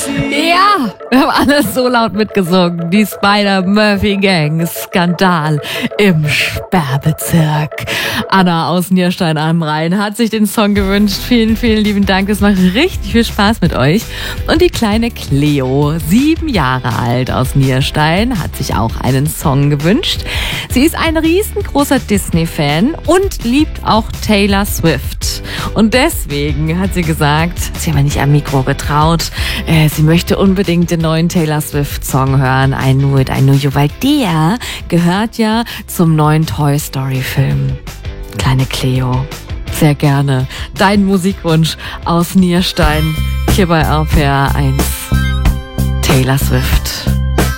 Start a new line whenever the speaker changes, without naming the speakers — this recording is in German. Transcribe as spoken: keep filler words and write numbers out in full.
Ja, wir haben alles so laut mitgesungen. Die Spider-Murphy-Gang, Skandal im Sperrbezirk. Anna aus Nierstein am Rhein hat sich den Song gewünscht. Vielen, vielen lieben Dank. Es macht richtig viel Spaß mit euch. Und die kleine Cleo, sieben Jahre alt aus Nierstein, hat sich auch einen Song gewünscht. Sie ist ein riesengroßer Disney-Fan und liebt auch Taylor Swift. Und deswegen hat sie gesagt, sie hat mir nicht am Mikro getraut, äh, sie möchte unbedingt den neuen Taylor Swift-Song hören, I Knew It, I Knew You, weil der gehört ja zum neuen Toy Story-Film. Kleine Cleo, sehr gerne. Dein Musikwunsch aus Nierstein, hier bei R P R eins. Taylor Swift.